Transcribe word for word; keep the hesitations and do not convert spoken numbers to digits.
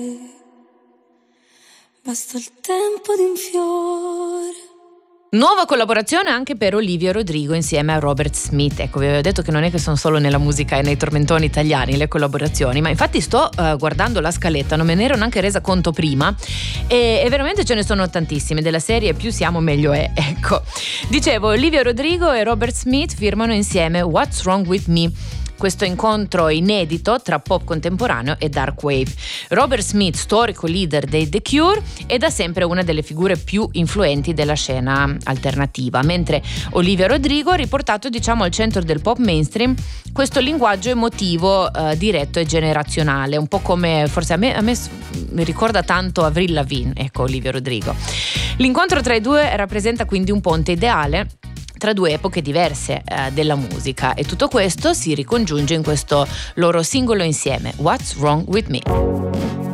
Basta il tempo di un fiore. Nuova collaborazione anche per Olivia Rodrigo insieme a Robert Smith. Ecco, vi avevo detto che non è che sono solo nella musica e nei tormentoni italiani le collaborazioni, ma infatti sto uh, guardando la scaletta, non me ne ero neanche resa conto prima, e, e veramente ce ne sono tantissime, della serie più siamo meglio è. Ecco, dicevo, Olivia Rodrigo e Robert Smith firmano insieme What's Wrong With Me, questo incontro inedito tra pop contemporaneo e dark wave. Robert Smith, storico leader dei The Cure, è da sempre una delle figure più influenti della scena alternativa, mentre Olivia Rodrigo ha riportato, diciamo, al centro del pop mainstream questo linguaggio emotivo, eh, diretto e generazionale, un po' come forse a me, a me mi ricorda tanto Avril Lavigne, ecco, Olivia Rodrigo. L'incontro tra i due rappresenta quindi un ponte ideale tra due epoche diverse eh, della musica, e tutto questo si ricongiunge in questo loro singolo insieme, What's Wrong With Me.